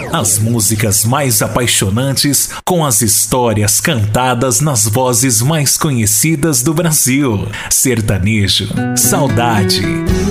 As músicas mais apaixonantes com as histórias cantadas nas vozes mais conhecidas do Brasil. Sertanejo, saudade.